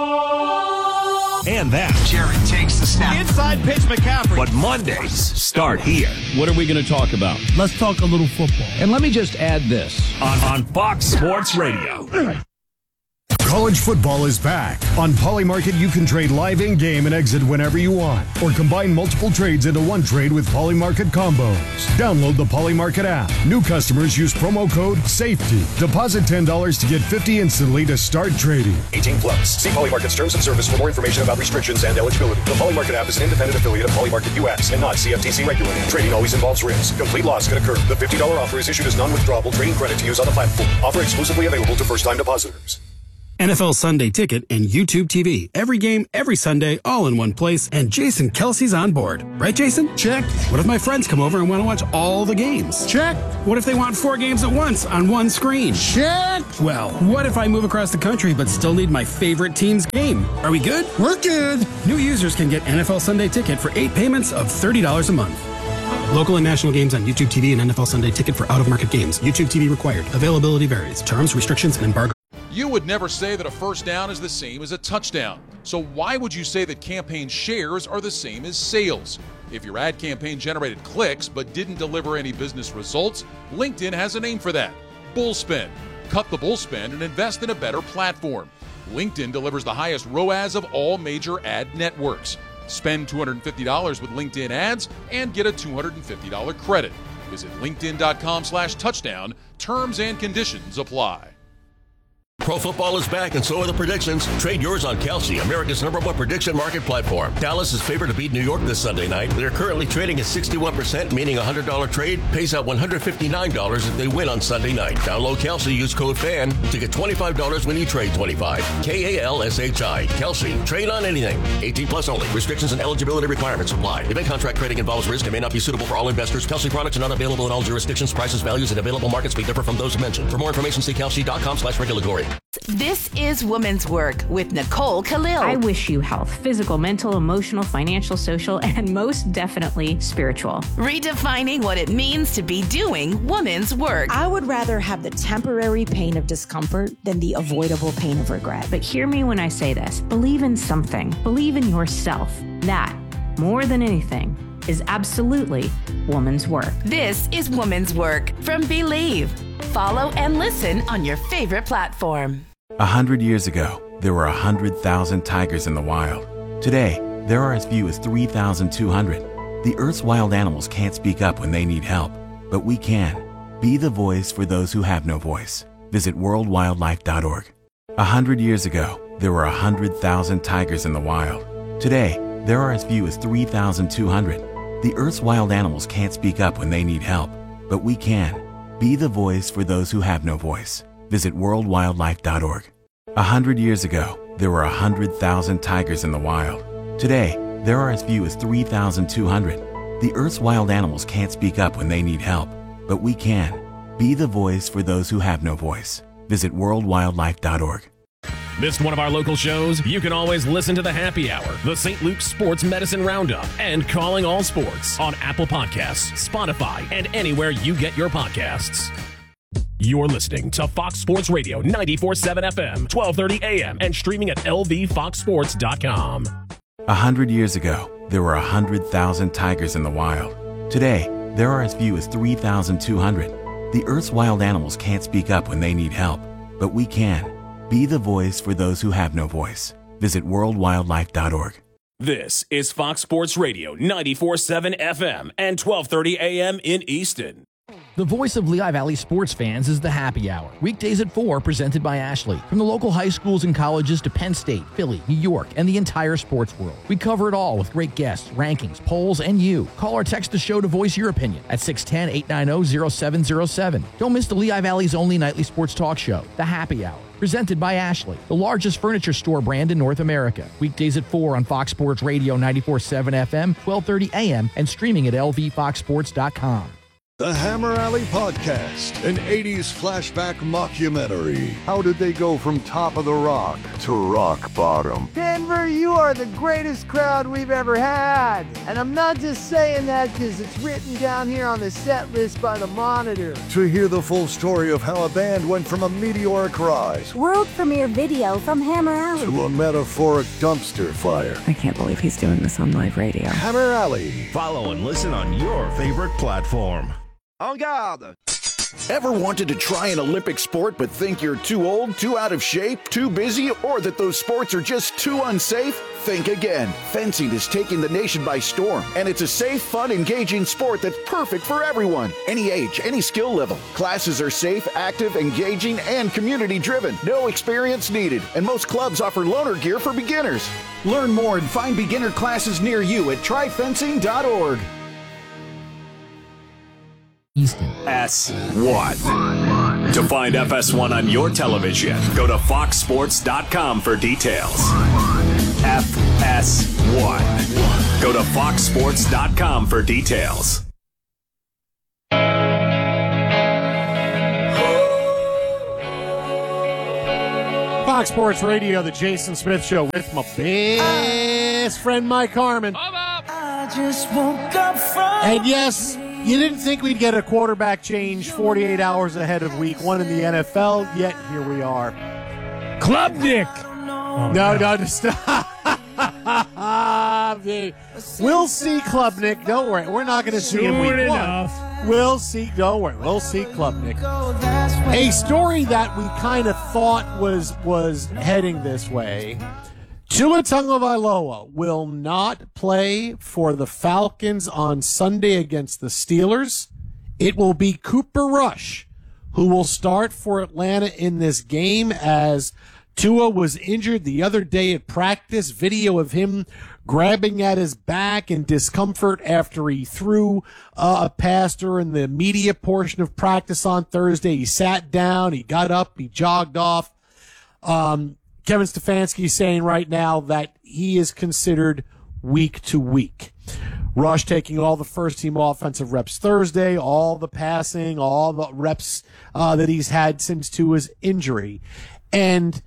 And that. Jared takes the snap. Inside pitch, McCaffrey. But Mondays start here. What are we going to talk about? Let's talk a little football. And let me just add this. On, on Fox Sports Radio. College football is back. On Polymarket, you can trade live in-game and exit whenever you want, or combine multiple trades into one trade with Polymarket combos. Download the Polymarket app. New customers use promo code SAFETY. Deposit ten dollars to get fifty dollars instantly to start trading. eighteen plus. See Polymarket's terms of service for more information about restrictions and eligibility. The Polymarket app is an independent affiliate of Polymarket U S and not C F T C regulated. Trading always involves risk. Complete loss can occur. The fifty dollars offer is issued as non-withdrawable trading credit to use on the platform. Offer exclusively available to first-time depositors. N F L Sunday Ticket and YouTube T V. Every game, every Sunday, all in one place. And Jason Kelsey's on board. Right, Jason? Check. What if my friends come over and want to watch all the games? Check. What if they want four games at once on one screen? Check. Well, what if I move across the country but still need my favorite team's game? Are we good? We're good. New users can get N F L Sunday Ticket for eight payments of thirty dollars a month. Local and national games on YouTube T V and N F L Sunday Ticket for out-of-market games. YouTube T V required. Availability varies. Terms, restrictions, and embargo. You would never say that a first down is the same as a touchdown. So why would you say that campaign shares are the same as sales? If your ad campaign generated clicks but didn't deliver any business results, LinkedIn has a name for that: Bullspend. Cut the bullspend and invest in a better platform. LinkedIn delivers the highest R O A S of all major ad networks. Spend two hundred fifty dollars with LinkedIn ads and get a two hundred fifty dollars credit. Visit linkedin.com slash touchdown. Terms and conditions apply. Pro football is back, and so are the predictions. Trade yours on Kalshi, America's number one prediction market platform. Dallas is favored to beat New York this Sunday night. They're currently trading at sixty-one percent, meaning a one hundred dollars trade pays out one hundred fifty-nine dollars if they win on Sunday night. Download Kalshi, use code FAN to get twenty-five dollars when you trade twenty-five dollars. K A L S H I. Kalshi. Trade on anything. eighteen plus only. Restrictions and eligibility requirements apply. Event contract trading involves risk and may not be suitable for all investors. Kalshi products are not available in all jurisdictions. Prices, values, and available markets may differ from those mentioned. For more information, see kalshi.com slash regulatory. This is Women's Work with Nicole Khalil. I wish you health, physical, mental, emotional, financial, social, and most definitely spiritual. Redefining what it means to be doing women's work. I would rather have the temporary pain of discomfort than the avoidable pain of regret. But hear me when I say this. Believe in something. Believe in yourself. That, more than anything, is absolutely woman's work. This is Woman's Work from Believe. Follow and listen on your favorite platform. A hundred years ago, there were a hundred thousand tigers in the wild. Today, there are as few as three thousand two hundred. The Earth's wild animals can't speak up when they need help, but we can. Be the voice for those who have no voice. Visit world wildlife dot org. A hundred years ago, there were a hundred thousand tigers in the wild. Today, there are as few as three thousand two hundred. The Earth's wild animals can't speak up when they need help, but we can. Be the voice for those who have no voice. Visit world wildlife dot org. A hundred years ago, there were a hundred thousand tigers in the wild. Today, there are as few as three thousand two hundred. The Earth's wild animals can't speak up when they need help, but we can. Be the voice for those who have no voice. Visit world wildlife dot org. Missed one of our local shows? You can always listen to the Happy Hour, the Saint Luke's Sports Medicine Roundup, and Calling All Sports on Apple Podcasts, Spotify, and anywhere you get your podcasts. You're listening to Fox Sports Radio ninety-four point seven F M, twelve thirty A M, and streaming at L V fox sports dot com. A hundred years ago, there were a hundred thousand tigers in the wild. Today, there are as few as three thousand two hundred. The Earth's wild animals can't speak up when they need help, but we can. Be the voice for those who have no voice. Visit world wildlife dot org. This is Fox Sports Radio ninety-four point seven F M and twelve thirty A M in Easton. The voice of Lehigh Valley sports fans is the Happy Hour. Weekdays at four, presented by Ashley. From the local high schools and colleges to Penn State, Philly, New York, and the entire sports world. We cover it all with great guests, rankings, polls, and you. Call or text the show to voice your opinion at six one zero, eight nine zero, zero seven zero seven. Don't miss the Lehigh Valley's only nightly sports talk show, The Happy Hour. Presented by Ashley, the largest furniture store brand in North America. Weekdays at four on Fox Sports Radio ninety-four point seven F M, twelve thirty A M, and streaming at L V fox sports dot com. The Hammer Alley Podcast, an eighties flashback mockumentary. How did they go from top of the rock to rock bottom? Denver, you are the greatest crowd we've ever had. And I'm not just saying that because it's written down here on the set list by the Monitor. To hear the full story of how a band went from a meteoric rise, World premiere video from Hammer Alley, to a metaphoric dumpster fire. I can't believe he's doing this on live radio. Hammer Alley. Follow and listen on your favorite platform. En garde! Ever wanted to try an Olympic sport but think you're too old, too out of shape, too busy, or that those sports are just too unsafe? Think again. Fencing is taking the nation by storm, and it's a safe, fun, engaging sport that's perfect for everyone. Any age, any skill level. Classes are safe, active, engaging, and community-driven. No experience needed, and most clubs offer loaner gear for beginners. Learn more and find beginner classes near you at try fencing dot org. Easton. S one. To find F S one on your television, go to fox sports dot com for details. F S one. Go to fox sports dot com for details. Fox Sports Radio, the Jason Smith Show with my best friend Mike Harmon. I just woke up from And yes, you didn't think we'd get a quarterback change forty-eight hours ahead of week one in the N F L, yet here we are. Klubnik. Oh, no, no, no, stop. We'll see Klubnik. Don't worry. We're not going to see him week Soon one. enough. We'll see. Don't worry. We'll see Klubnik. A story that we kind of thought was was heading this way. Tua Tagovailoa will not play for the Falcons on Sunday against the Steelers. It will be Cooper Rush who will start for Atlanta in this game, as Tua was injured the other day at practice. Video of him grabbing at his back in discomfort after he threw uh, a pass during the media portion of practice on Thursday. He sat down, he got up, he jogged off. Um, Kevin Stefanski is saying right now that he is considered week to week. Rush taking all the first-team offensive reps Thursday, all the passing, all the reps uh, that he's had since Tua's injury. And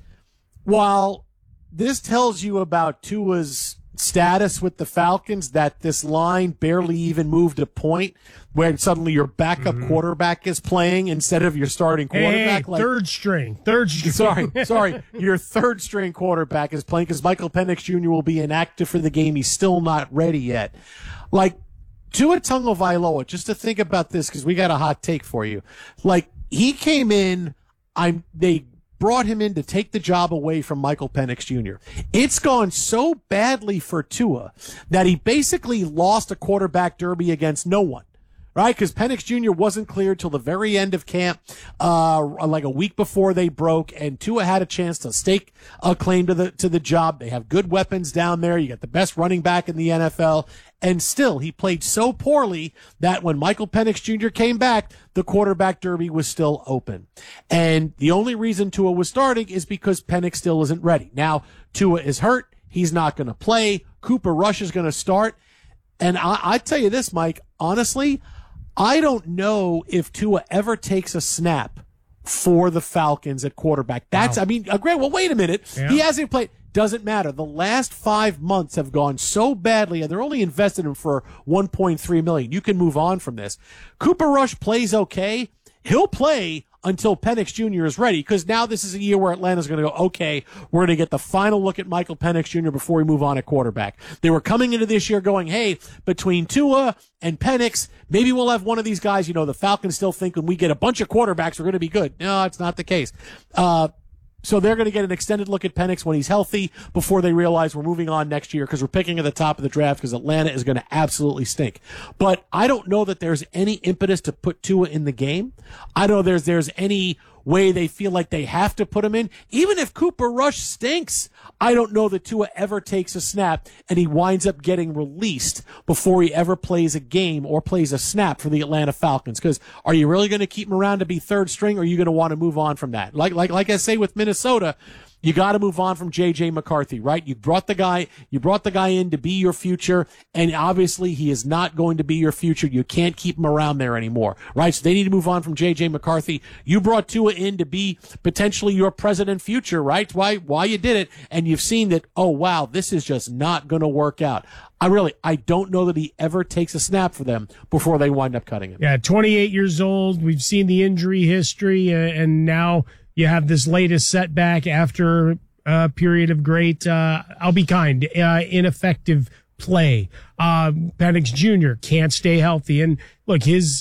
while this tells you about Tua's status with the Falcons, that this line barely even moved a point, where suddenly your backup mm-hmm. quarterback is playing instead of your starting quarterback. Hey, like, third string. Third string. Sorry, sorry. Your third string quarterback is playing because Michael Penix Junior will be inactive for the game. He's still not ready yet. Like, Tua Tagovailoa, just to think about this, because we got a hot take for you. Like, he came in, I'm they brought him in to take the job away from Michael Penix Junior It's gone so badly for Tua that he basically lost a quarterback derby against no one. Right, because Penix Junior wasn't cleared till the very end of camp, uh, like a week before they broke, and Tua had a chance to stake a claim to the to the job. They have good weapons down there. You got the best running back in the N F L, and still he played so poorly that when Michael Penix Junior came back, the quarterback derby was still open. And the only reason Tua was starting is because Penix still isn't ready. Now Tua is hurt; he's not going to play. Cooper Rush is going to start, and I, I tell you this, Mike, honestly, I don't know if Tua ever takes a snap for the Falcons at quarterback. That's, wow. I mean, uh, Grant, well, wait a minute. Yeah. He hasn't played. Doesn't matter. The last five months have gone so badly, and they're only invested in for one point three million dollars. You can move on from this. Cooper Rush plays okay. He'll play until Penix Junior is ready, because now this is a year where Atlanta's going to go, okay, we're going to get the final look at Michael Penix Junior before we move on at quarterback. They were coming into this year going, hey, between Tua and Penix, maybe we'll have one of these guys. You know, the Falcons still think when we get a bunch of quarterbacks, we're going to be good. No, it's not the case. Uh, So they're going to get an extended look at Penix when he's healthy before they realize we're moving on next year, because we're picking at the top of the draft, because Atlanta is going to absolutely stink. But I don't know that there's any impetus to put Tua in the game. I don't know there's there's any way they feel like they have to put him in. Even if Cooper Rush stinks, I don't know that Tua ever takes a snap and he winds up getting released before he ever plays a game or plays a snap for the Atlanta Falcons. Because are you really going to keep him around to be third string, or are you going to want to move on from that? Like, like, like I say with Minnesota, you got to move on from J J McCarthy, right? You brought the guy, you brought the guy in to be your future, and obviously he is not going to be your future. You can't keep him around there anymore, right? So they need to move on from J J McCarthy. You brought Tua in to be potentially your present future, right? Why, why you did it, and you've seen that, oh wow, this is just not going to work out. I really, I don't know that he ever takes a snap for them before they wind up cutting him. Yeah, twenty-eight years old. We've seen the injury history, uh, and now you have this latest setback after a period of great, uh, I'll be kind, uh, ineffective play. Uh, Penix Junior can't stay healthy. And look, his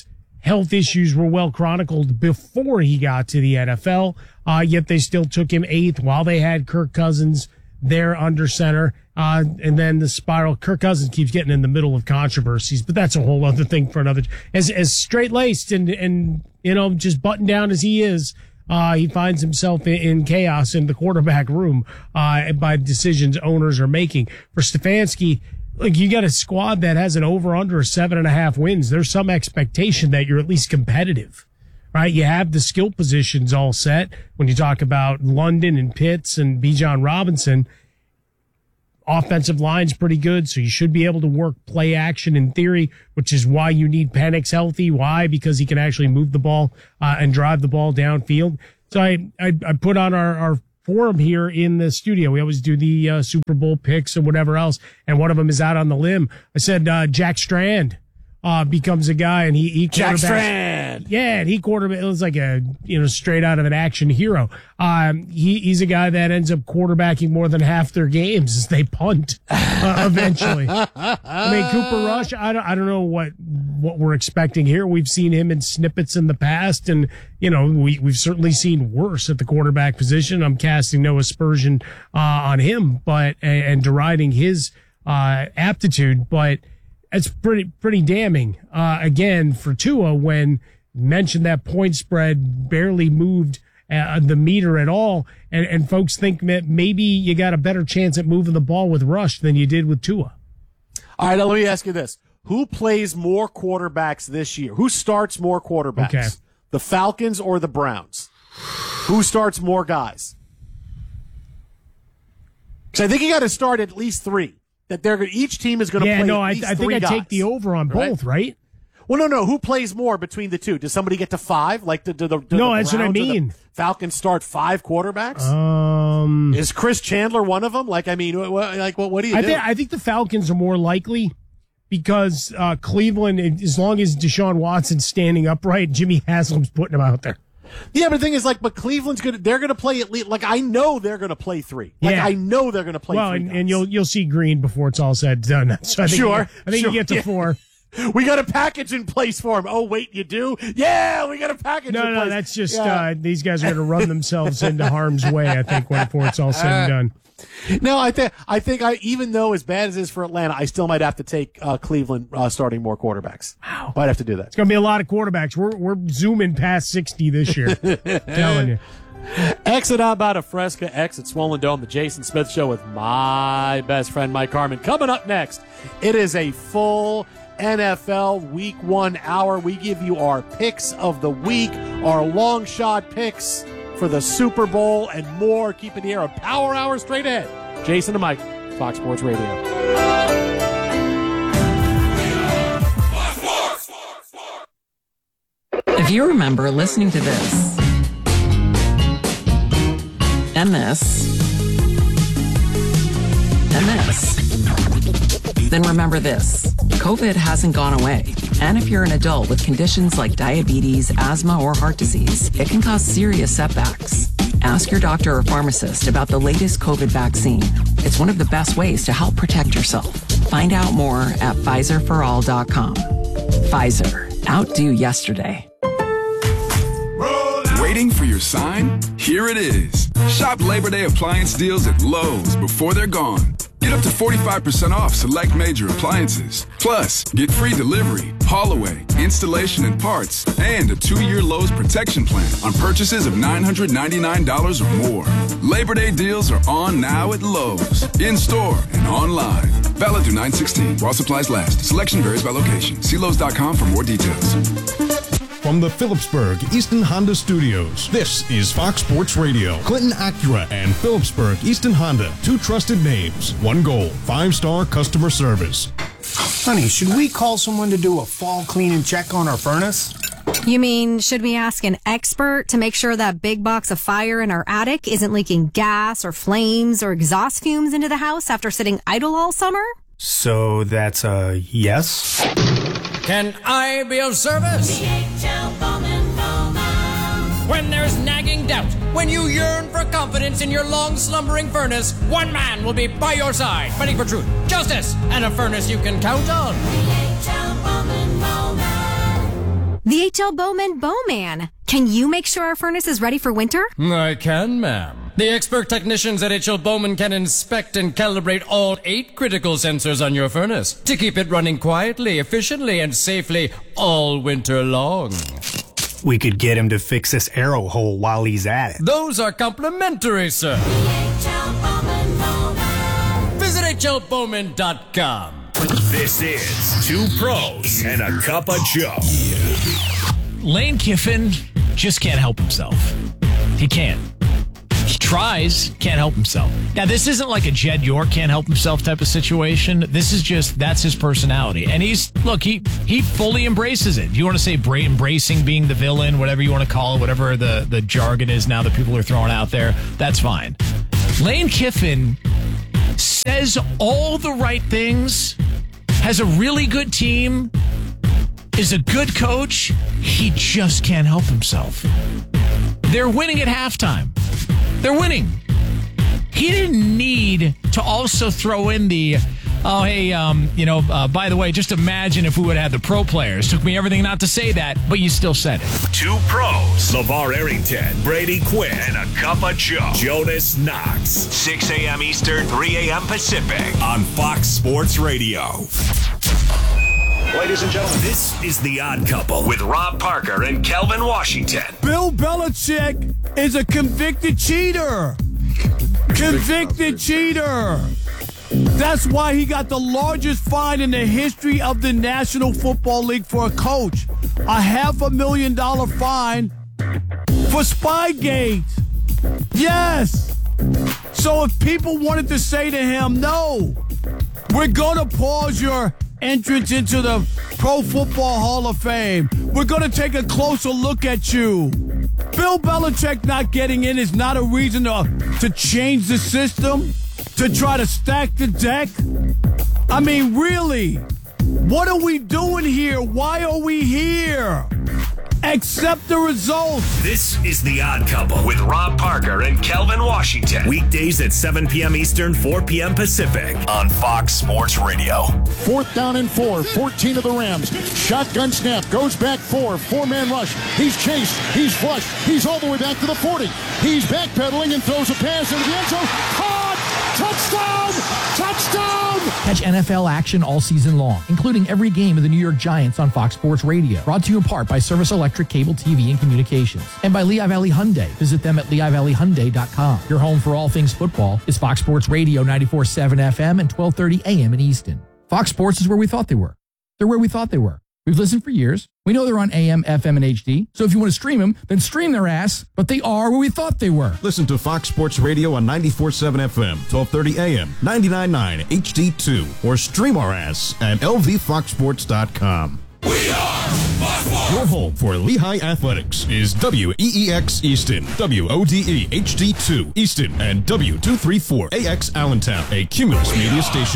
health issues were well chronicled before he got to the N F L, uh, yet they still took him eighth while they had Kirk Cousins there under center. Uh, and then the spiral, Kirk Cousins keeps getting in the middle of controversies, but that's a whole other thing for another. As, as straight-laced and, and, you know, just buttoned down as he is, uh, he finds himself in, in chaos in the quarterback room, uh, by decisions owners are making. For Stefanski, like, you got a squad that has an over-under of seven and a half wins. There's some expectation that you're at least competitive, right? You have the skill positions all set. When you talk about London and Pitts and Bijan Robinson, offensive line's pretty good, so you should be able to work play action in theory, which is why you need Penix healthy. Why? Because he can actually move the ball uh, and drive the ball downfield. So I, I, I put on our, our forum here in the studio. We always do the uh, Super Bowl picks and whatever else, and one of them is out on the limb. I said uh, Jack Strand uh, becomes a guy, and he, he Jack Strand. Yeah, and he quarterback. It was like a you know straight out of an action hero. Um, he he's a guy that ends up quarterbacking more than half their games as they punt uh, eventually. I mean, Cooper Rush. I don't I don't know what what we're expecting here. We've seen him in snippets in the past, and you know we we've certainly seen worse at the quarterback position. I'm casting no aspersion uh, on him, but and, and deriding his uh, aptitude, but it's pretty pretty damning. Uh, again for Tua, when mentioned that point spread barely moved uh, the meter at all, and and folks think that maybe you got a better chance at moving the ball with Rush than you did with Tua. All right, now let me ask you this. Who plays more quarterbacks this year? Who starts more quarterbacks? Okay. The Falcons or the Browns? Who starts more guys? Because I think you got to start at least three. That they're each team is going to yeah, play no, at I, least I three think I guys, take the over on both, right? right? Well, no, no. Who plays more between the two? Does somebody get to five? Like, do, do, do, do no, the that's what I Browns or the mean. Falcons start five quarterbacks? Um, is Chris Chandler one of them? Like, I mean, what, like, what, what do you I do? think I think the Falcons are more likely because uh, Cleveland, as long as Deshaun Watson's standing upright, Jimmy Haslam's putting him out there. Yeah, but the thing is, like, but Cleveland's gonna, they're gonna play at least, like, I know they're gonna play three. Like, Yeah. I know they're gonna play well, three. and, guys. and you'll you'll see Green before it's all said and done. So I think Sure, you, I think sure. you get to Yeah. four. We got a package in place for him. Oh, wait, you do? Yeah, we got a package No, in no, place. that's just Yeah. uh, these guys are going to run themselves into harm's way. I think when before it's all said and done. No, I think I think I even though as bad as it is for Atlanta, I still might have to take uh, Cleveland uh, starting more quarterbacks. Wow, might have to do that. It's going to be a lot of quarterbacks. We're we're zooming past sixty this year. Telling you. Exit out about a Fresca, exit Swollen Dome, the Jason Smith Show with my best friend Mike Harmon. Coming up next, it is a full N F L Week One hour. We give you our picks of the week, our long shot picks for the Super Bowl, and more. Keeping the air a power hour straight ahead. Jason and Mike, Fox Sports Radio. If you remember listening to this and this and this, then remember this. COVID hasn't gone away. And if you're an adult with conditions like diabetes, asthma, or heart disease, it can cause serious setbacks. Ask your doctor or pharmacist about the latest COVID vaccine. It's one of the best ways to help protect yourself. Find out more at Pfizer for all dot com. Pfizer. Outdo yesterday. Waiting for your sign? Here it is. Shop Labor Day appliance deals at Lowe's before they're gone. Get up to forty-five percent off select major appliances. Plus, get free delivery, haul away, installation and parts, and a two-year Lowe's protection plan on purchases of nine hundred ninety-nine dollars or more. Labor Day deals are on now at Lowe's, in-store and online. Valid through nine sixteen while supplies last. Selection varies by location. See Lowe's dot com for more details. From the Phillipsburg Easton Honda Studios, this is Fox Sports Radio. Clinton Acura and Phillipsburg Easton Honda, two trusted names, one goal, five-star customer service. Honey, should we call someone to do a fall clean and check on our furnace? You mean, should we ask an expert to make sure that big box of fire in our attic isn't leaking gas or flames or exhaust fumes into the house after sitting idle all summer? So that's a yes? Can I be of service? D H L Bowman Bowman. When there's nagging doubt, when you yearn for confidence in your long slumbering furnace, one man will be by your side, fighting for truth, justice, and a furnace you can count on. D H L Bowman Bowman. The H L Bowman Bowman. Can you make sure our furnace is ready for winter? I can, ma'am. The expert technicians at H L Bowman can inspect and calibrate all eight critical sensors on your furnace to keep it running quietly, efficiently, and safely all winter long. We could get him to fix this arrow hole while he's at it. Those are complimentary, sir. Visit H L Bowman dot com. This is Two Pros and a Cup of Joe. Lane Kiffin just can't help himself. He can't. He tries, can't help himself. Now, this isn't like a Jed York can't help himself type of situation. This is just, that's his personality. And he's, look, he he fully embraces it. If you want to say bra- embracing being the villain, whatever you want to call it, whatever the, the jargon is now that people are throwing out there, that's fine. Lane Kiffin says all the right things, has a really good team, is a good coach. He just can't help himself. They're winning at halftime. They're winning. He didn't need to also throw in the, oh, hey, um, you know, uh, by the way, just imagine if we would have had the pro players. Took me everything not to say that, but you still said it. Two Pros. LeVar Arrington, Brady Quinn, and a Cup of Joe. Jonas Knox. six a.m. Eastern, three a.m. Pacific on Fox Sports Radio. Ladies and gentlemen, this is The Odd Couple with Rob Parker and Kelvin Washington. Bill Belichick is a convicted cheater. Convicted cheater. That's why he got the largest fine in the history of the National Football League for a coach. A half a million dollar fine for Spygate. Yes. So if people wanted to say to him, no, we're going to pause your entrance into the Pro Football Hall of Fame. We're going to take a closer look at you. Bill Belichick not getting in is not a reason to, to change the system, to try to stack the deck. I mean, really, what are we doing here? Why are we here? Accept the results. This is The Odd Couple with Rob Parker and Kelvin Washington. Weekdays at seven p.m. Eastern, four p.m. Pacific on Fox Sports Radio. Fourth down and four, fourteen of the Rams. Shotgun snap, goes back four, four-man rush. He's chased, he's flushed, he's all the way back to the forty. He's backpedaling and throws a pass into the end zone. Caught! Touchdown! Touchdown! Catch N F L action all season long, including every game of the New York Giants on Fox Sports Radio. Brought to you in part by Service Electric Cable T V and Communications. And by Lehigh Valley Hyundai. Visit them at Lehigh Valley Hyundai dot com. Your home for all things football is Fox Sports Radio ninety-four point seven F M and twelve thirty A M in Easton. Fox Sports is where we thought they were. They're where we thought they were. We've listened for years. We know they're on A M, F M, and H D. So if you want to stream them, then stream their ass. But they are where we thought they were. Listen to Fox Sports Radio on ninety-four point seven F M, twelve thirty A M, ninety-nine point nine H D two, or stream our ass at L V fox sports dot com. We are Fox Sports. Your home for Lehigh Athletics is W E E X Easton, W O D E H D two Easton, and W two thirty-four A X Allentown, a Cumulus Media station.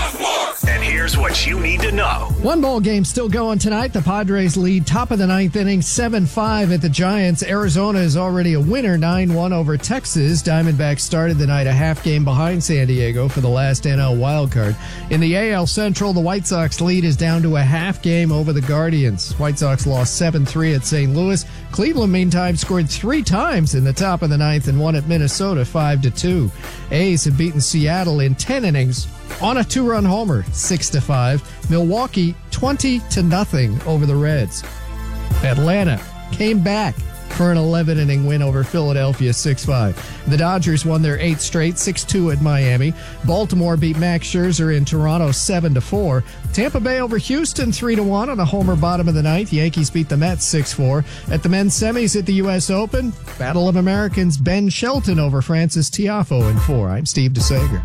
And here's what you need to know. One ball game still going tonight. The Padres lead top of the ninth inning, seven five at the Giants. Arizona is already a winner, nine one over Texas. Diamondbacks started the night a half game behind San Diego for the last N L wildcard. In the A L Central, the White Sox lead is down to a half game over the Guardians. White Sox lost seven three at Saint Louis. Cleveland, meantime, scored three times in the top of the ninth and won at Minnesota five to two. A's have beaten Seattle in ten innings on a two-run homer, six to five. Milwaukee, twenty to nothing over the Reds. Atlanta came back for an eleven-inning win over Philadelphia, six five. The Dodgers won their eighth straight, six two at Miami. Baltimore beat Max Scherzer in Toronto, seven to four. Tampa Bay over Houston, three to one on a homer bottom of the ninth. Yankees beat the Mets, six four. At the men's semis at the U S Open, Battle of Americans, Ben Shelton over Francis Tiafoe in four. I'm Steve DeSager.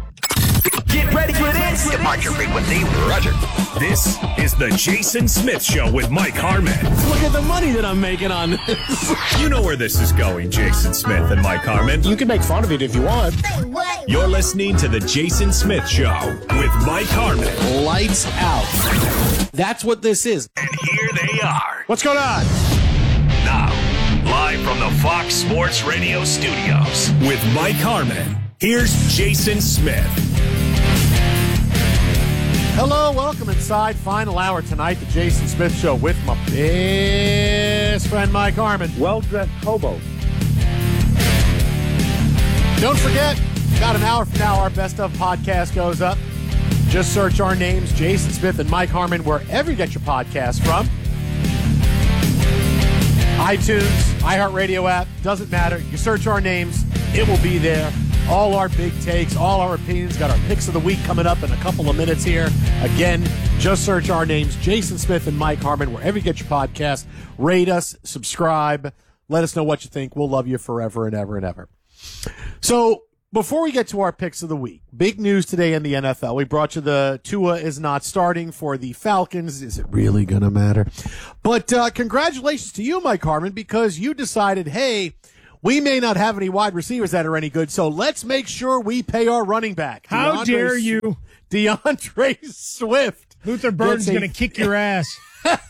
Get ready for this. Departure frequency, Roger. This is the Jason Smith Show with Mike Harmon. Look at the money that I'm making on this. You know where this is going, Jason Smith and Mike Harmon. You can make fun of it if you want. You're listening to the Jason Smith Show with Mike Harmon. Lights out. That's what this is. And here they are. What's going on? Now, live from the Fox Sports Radio studios with Mike Harmon. Here's Jason Smith. Hello, welcome. It's side, final hour tonight, the Jason Smith Show with my best friend Mike Harmon. Well-dressed hobo. Don't forget, about an hour from now, our Best Of podcast goes up. Just search our names, Jason Smith and Mike Harmon, wherever you get your podcast from. iTunes, iHeartRadio app, doesn't matter. You search our names, it will be there. All our big takes, all our opinions. Got our picks of the week coming up in a couple of minutes here. Again, just search our names, Jason Smith and Mike Harmon, wherever you get your podcast. Rate us, subscribe. Let us know what you think. We'll love you forever and ever and ever. So, before we get to our picks of the week, big news today in the N F L. We brought you the Tua is not starting for the Falcons. Is it really going to matter? But uh, congratulations to you, Mike Harmon, because you decided, hey, we may not have any wide receivers that are any good, so let's make sure we pay our running back. How DeAndre dare you? DeAndre Swift. Luther Burden's going to kick your ass.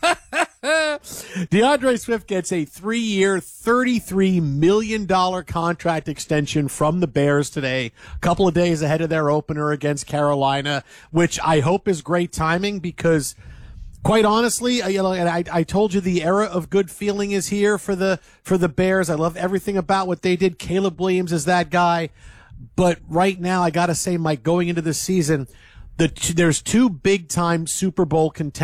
DeAndre Swift gets a three-year, thirty-three million dollars contract extension from the Bears today, a couple of days ahead of their opener against Carolina, which I hope is great timing because, quite honestly, you know, and I, I told you the era of good feeling is here for the for the Bears. I love everything about what they did. Caleb Williams is that guy. But right now, I got to say, Mike, going into this season, the there's two big-time Super Bowl contenders